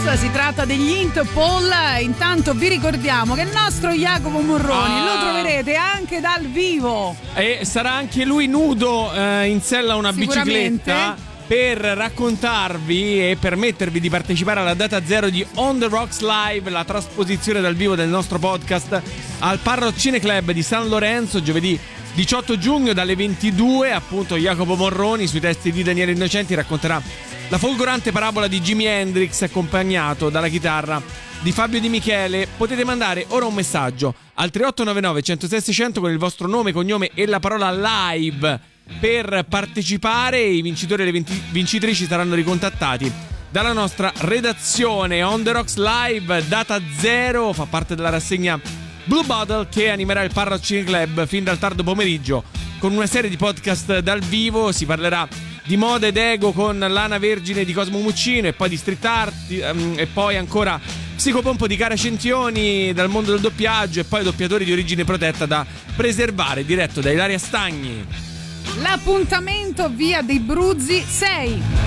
Si tratta degli Interpol. Intanto vi ricordiamo che il nostro Jacopo Morroni lo troverete anche dal vivo e sarà anche lui nudo in sella a una bicicletta per raccontarvi e permettervi di partecipare alla data zero di On The Rocks Live, la trasposizione dal vivo del nostro podcast al Parrot Cineclub di San Lorenzo, giovedì 18 giugno dalle 22. Appunto Jacopo Morroni sui testi di Daniele Innocenti racconterà la folgorante parabola di Jimi Hendrix accompagnato dalla chitarra di Fabio Di Michele. Potete mandare ora un messaggio al 3899 106 600 con il vostro nome, cognome e la parola live per partecipare. I vincitori e le vincitrici saranno ricontattati dalla nostra redazione. On The Rocks Live, data zero, fa parte della rassegna Blue Bottle che animerà il Parrot Cineclub fin dal tardo pomeriggio con una serie di podcast dal vivo. Si parlerà di moda ed ego con l'Ana Vergine di Cosmo Muccino, e poi di street art, e poi ancora psicopompo di Cara Centioni dal mondo del doppiaggio, e poi doppiatori di origine protetta da preservare, diretto da Ilaria Stagni. L'appuntamento via dei Bruzzi 6.